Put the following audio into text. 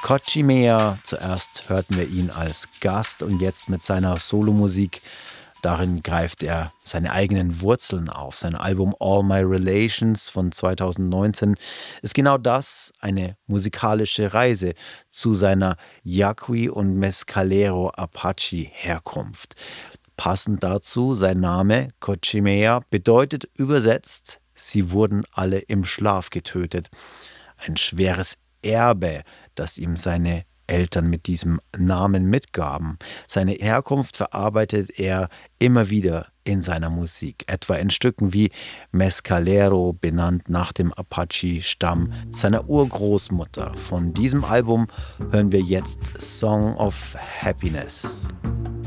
Kotximea, zuerst hörten wir ihn als Gast und jetzt mit seiner Solomusik. Darin greift er seine eigenen Wurzeln auf. Sein Album All My Relations von 2019 ist genau das, eine musikalische Reise zu seiner Yaqui- und Mescalero-Apache-Herkunft. Passend dazu sein Name Kotximea bedeutet übersetzt, sie wurden alle im Schlaf getötet. Ein schweres Erbe, das ihm seine Eltern mit diesem Namen mitgaben. Seine Herkunft verarbeitet er immer wieder in seiner Musik, etwa in Stücken wie Mescalero, benannt nach dem Apache-Stamm seiner Urgroßmutter. Von diesem Album hören wir jetzt Song of Happiness.